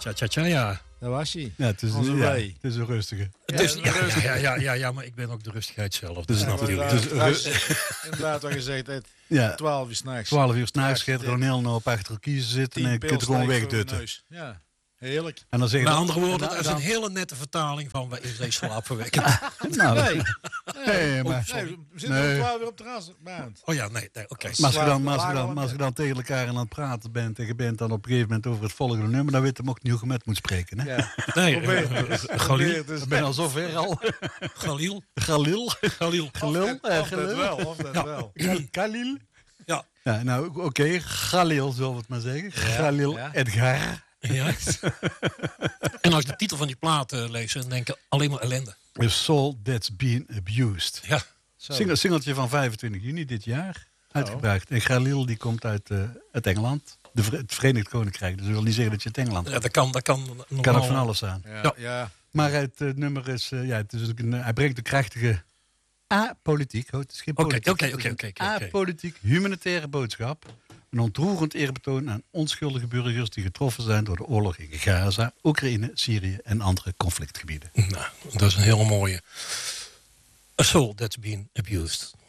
Tja, ja. Daar was hij. Ja, het is een rustige. Ja, maar ik ben ook de rustigheid zelf. Dus Ja, natuurlijk. Inderdaad, wat je zegt, 12 uur s'nachts. 12 uur s'nachts gaat er Ronel op achter kiezen zitten en je kunt er gewoon wegdutten. Ja, heerlijk. En dan zeg je Met andere woorden, dat is een hele nette vertaling van wat is deze slaapverwekkend. nou, Nee, maar... we zitten om 12 uur op het terras. Oh ja, nee, oké. Maar als je dan tegen elkaar aan het praten bent en je bent dan op een gegeven moment over het volgende nummer, dan weet je ook niet hoe je met moet spreken. Hè? Ja. Nee, Galil. Ik ben al zover al. Galil. Of dat wel. Galil. Ja. Ja, nou, oké. Galil, zullen we het maar zeggen. Galil Edgar. Ja. En als ik de titel van die plaat lees, dan denk ik alleen maar ellende. A Soul That's Been Abused. Ja. Singeltje van 25 juni dit jaar. Uitgebracht. En Galil die komt uit Engeland. Het Verenigd Koninkrijk. Dus dat wil niet zeggen dat je het Engeland Ja, dat kan ook van alles aan. Ja. Maar het nummer is... het is ook hij brengt een krachtige apolitiek. Het is geen politiek. Oké. Apolitiek, humanitaire boodschap. Een ontroerend eerbetoon aan onschuldige burgers die getroffen zijn door de oorlog in Gaza, Oekraïne, Syrië en andere conflictgebieden. Nou, dat is een hele mooie. A Soul That's Been Abused.